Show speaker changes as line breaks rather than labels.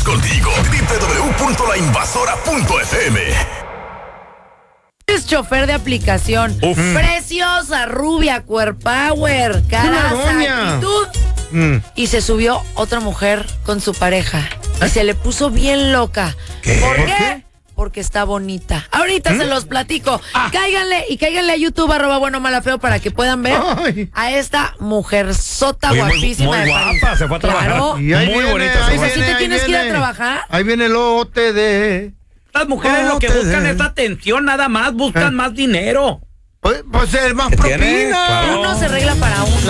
contigo. www.lainvasora.fm.
Es chofer de aplicación. Preciosa, rubia, power, caraza, actitud. Y se subió otra mujer con su pareja. Y se le puso bien loca. ¿Por qué? Porque está bonita. Ahorita se los platico. Cáiganle a YouTube, @buenomalafeo, para que puedan ver a esta mujer sota guapísima.
Muy guapa, se fue a trabajar.
Claro.
Muy bonita.
Pues así te tienes que ir a trabajar.
Ahí viene el OTD.
Las mujeres lo que buscan es atención, nada más, buscan más dinero.
Pues es más
¿Qué tiene?
propina.
Claro.
Uno se arregla para uno.